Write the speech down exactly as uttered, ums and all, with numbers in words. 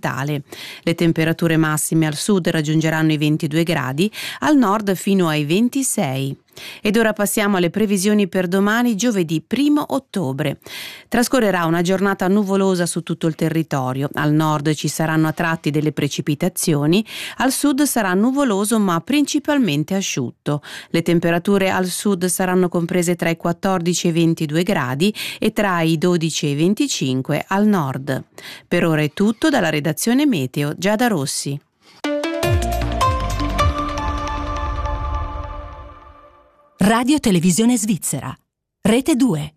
occidentale. Le temperature massime al sud raggiungeranno i ventidue gradi, al nord fino ai ventisei. Ed ora passiamo alle previsioni per domani, giovedì primo ottobre. Trascorrerà una giornata nuvolosa su tutto il territorio. Al nord ci saranno a tratti delle precipitazioni, al sud sarà nuvoloso ma principalmente asciutto. Le temperature al sud saranno comprese tra i quattordici e i ventidue gradi e tra i dodici e i venticinque al nord. Per ora è tutto dalla redazione Meteo, Giada Rossi. Radio Televisione Svizzera, Rete due.